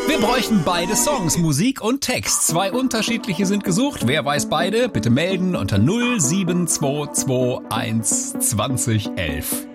Wir bräuchten beide Songs, Musik und Text. 2 unterschiedliche sind gesucht. Wer weiß beide? Bitte melden unter 07221 2011.